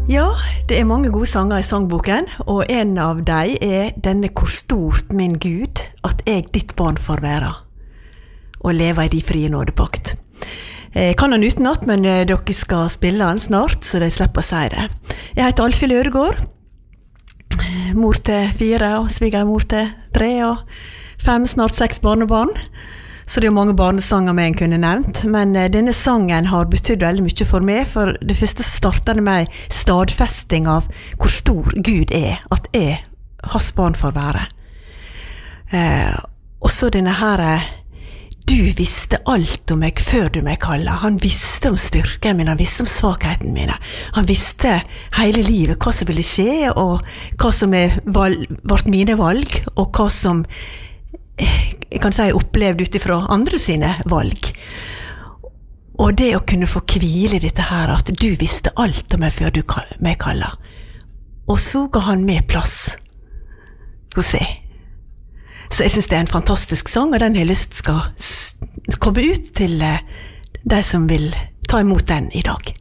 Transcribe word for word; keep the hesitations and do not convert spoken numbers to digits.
Ja, det er mange gode sanger i sangboken, og en av dem er denne «Hvor stort, min Gud, at jeg ditt barn får være, og leve i de frie nådepakt». Jeg kan den utenat, men dere skal spille den snart, så de slipper å si det. Jeg heter Alfhild Ødegård, mor til fire, og svigermor til tre, og fem, snart seks barnebarn. Så det er jo mange barnesanger med en kunne nevnt, men denne sangen har betydd veldig mye for meg, for det første så startet det med stadfesting av hvor stor Gud er, at jeg, hans barn, får være. Eh, og så denne her, du visste alt om meg før du meg kaller. Han visste om styrken min, han visste om svakheten mine. Han visste hele livet, hva som ville skje, og hva som er val- vart mine valg, og hva som jeg kan si opplevd utifra andre sine valg. Og det å kunne få hvile i dette her, at du visste alt om meg før du meg kaller. Og så ga han med plass hos seg. Så jeg synes det er en fantastisk sang, og den har jeg lyst skal komme ut til de som vil ta imot den i dag.